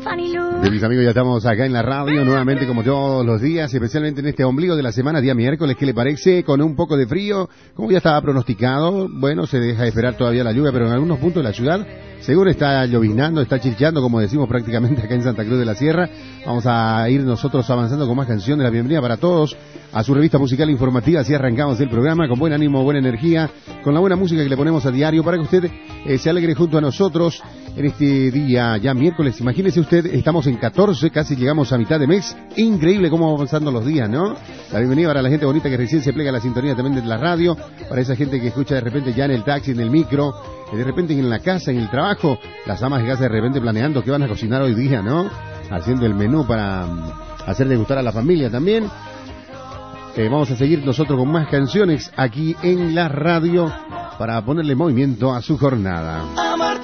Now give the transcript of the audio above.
Fanilú. Mis amigos, ya estamos acá en la radio nuevamente como todos los días, especialmente en este ombligo de la semana, día miércoles. ¿Qué le parece? Con un poco de frío, como ya estaba pronosticado. Bueno, se deja esperar todavía la lluvia, pero en algunos puntos de la ciudad seguro está lloviznando, está chilchando, como decimos prácticamente acá en Santa Cruz de la Sierra. Vamos a ir nosotros avanzando con más canciones. La bienvenida para todos a su revista musical informativa. Así arrancamos el programa con buen ánimo, buena energía, con la buena música que le ponemos a diario para que usted se alegre junto a nosotros en este día ya miércoles. Imagínese usted, estamos en 14, casi llegamos a mitad de mes. Increíble cómo van avanzando los días, ¿no? La bienvenida para la gente bonita que recién se plega a la sintonía también de la radio, para esa gente que escucha de repente ya en el taxi, en el micro, de repente en la casa, en el trabajo, las amas de casa de repente planeando qué van a cocinar hoy día, ¿no? Haciendo el menú para hacer degustar a la familia también. Vamos a seguir nosotros con más canciones aquí en la radio para ponerle movimiento a su jornada.